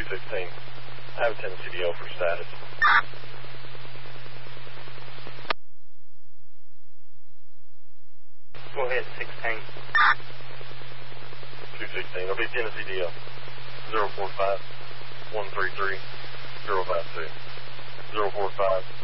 216. I have a Tennessee DO for status. Go ahead, 16. 216. It'll be Tennessee DO. 045 133 052. 045